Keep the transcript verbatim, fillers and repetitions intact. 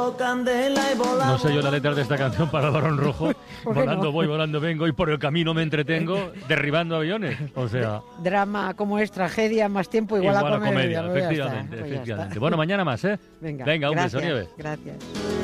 No sé yo la letra de esta canción para el Barón Rojo. Volando no? voy, volando vengo y por el camino me entretengo derribando aviones. O sea... Drama como es tragedia, más tiempo igual, igual a comedia. A comedia efectivamente, pues efectivamente. Bueno, mañana más, ¿eh? Venga, Venga un gracias, beso, Nieves. Gracias.